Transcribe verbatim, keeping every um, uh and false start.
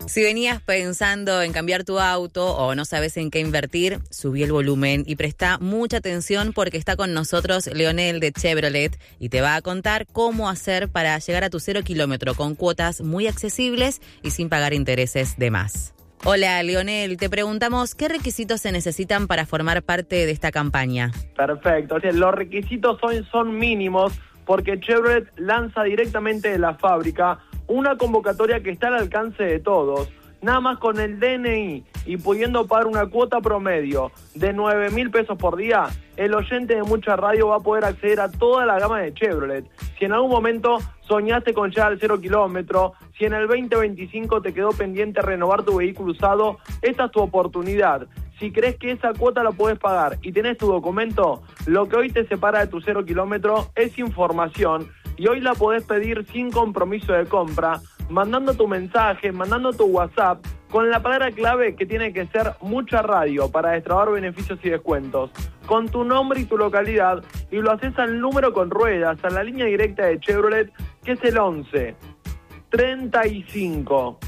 Si venías pensando en cambiar tu auto o no sabes en qué invertir, subí el volumen y presta mucha atención porque está con nosotros Leonel de Chevrolet y te va a contar cómo hacer para llegar a tu cero kilómetro con cuotas muy accesibles y sin pagar intereses de más. Hola Leonel, te preguntamos qué requisitos se necesitan para formar parte de esta campaña. Perfecto, o sea, los requisitos son, son mínimos porque Chevrolet lanza directamente de la fábrica una convocatoria que está al alcance de todos. Nada más con el D N I y pudiendo pagar una cuota promedio de nueve mil pesos por día, el oyente de Mucha Radio va a poder acceder a toda la gama de Chevrolet. Si en algún momento soñaste con llegar al cero kilómetro, si en el veinte veinticinco te quedó pendiente renovar tu vehículo usado, esta es tu oportunidad. Si crees que esa cuota la podés pagar y tenés tu documento, lo que hoy te separa de tu cero kilómetro es información y hoy la podés pedir sin compromiso de compra, mandando tu mensaje, mandando tu WhatsApp, con la palabra clave que tiene que ser Mucha Radio para destrabar beneficios y descuentos, con tu nombre y tu localidad, y lo haces al número con ruedas, a la línea directa de Chevrolet, que es el once, treinta y cinco,